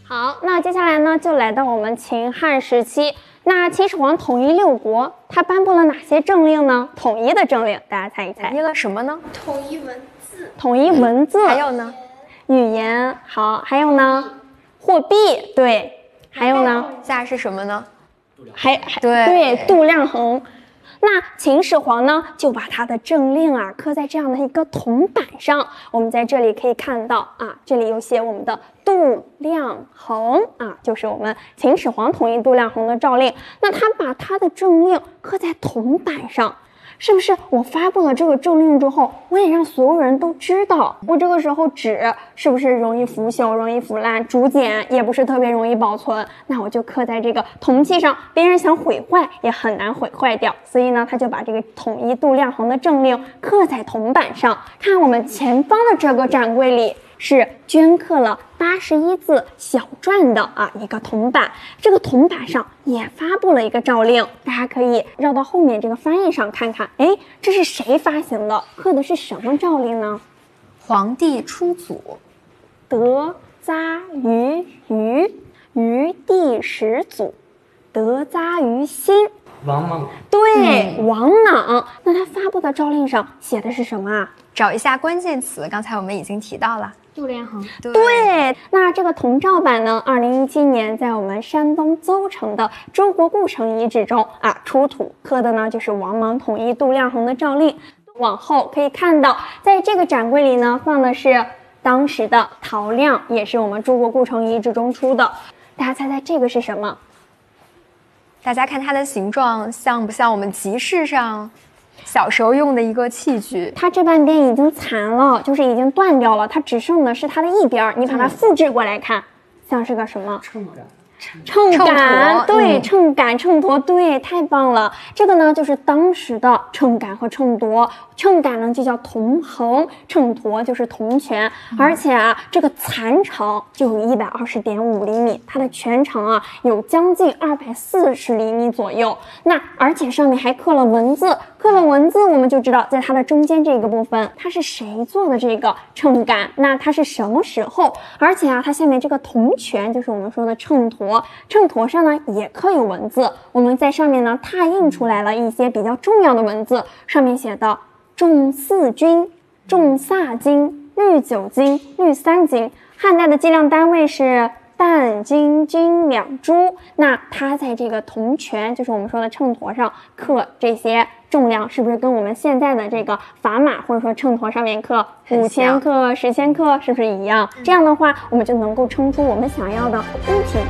好，那接下来呢，就来到我们秦汉时期。那秦始皇统一六国，他颁布了哪些政令呢？统一的政令，大家猜一猜。 统一了什么呢？ 统一文字。 统一文字。 还有呢？ 语言。好，还有呢？货币。对，还有呢？ 下是什么呢？ 对，度量衡。那秦始皇呢，就把他的政令啊刻在这样的一个铜板上。我们在这里可以看到啊，这里有写我们的度量衡啊，就是我们秦始皇统一度量衡的诏令。那他把他的政令刻在铜板上，是不是我发布了这个政令之后，我也让所有人都知道？我这个时候纸是不是容易腐朽、容易腐烂？竹简也不是特别容易保存，那我就刻在这个铜器上，别人想毁坏也很难毁坏掉。所以呢，他就把这个统一度量衡的政令刻在铜板上。看我们前方的这个展柜里，是镌刻了81字小篆的一个铜板，这个铜板上也发布了一个诏令，大家可以绕到后面这个翻译上看看，这是谁发行的？刻的是什么诏令呢？ 皇帝出祖， 德扎于余，余地始祖，德扎于心。 王莽。 对，王莽。那他发布的诏令上写的是什么啊？ 找一下关键词，刚才我们已经提到了。 度量衡。 对，那这个铜诏版呢，2017年在我们山东邹城的周国故城遗址中出土，刻的呢就是王莽统一度量衡的诏令。往后可以看到，在这个展柜里呢放的是当时的陶亮，也是我们周国故城遗址中出的。大家猜猜这个是什么？ 大家看它的形状像不像我们集市上小时候用的一个器具？ 它这半边已经残了，就是已经断掉了，它只剩的是它的一边。你把它复制过来看，像是个什么？ 秤杆。 秤杆，对，秤杆、秤砣，对，太棒了。这个呢，就是当时的秤杆和秤砣。秤杆呢就叫铜衡，秤砣就是铜权。而且这个残长就有120.5厘米，它的全长有将近240厘米左右。那而且上面还刻了文字，我们就知道在它的中间这个部分，它是谁做的这个秤杆？那它是什么时候？而且它下面这个铜权就是我们说的秤砣，秤砣上呢也刻有文字。我们在上面呢拓印出来了一些比较重要的文字，上面写的重4斤、重4斤、律9斤、律3斤。汉代的计量单位是担、斤、2铢。那它在这个铜权，就是我们说的秤砣上刻这些重量，是不是跟我们现在的这个砝码或者说秤砣上面刻5千克、10千克，是不是一样？这样的话，我们就能够称出我们想要的物品。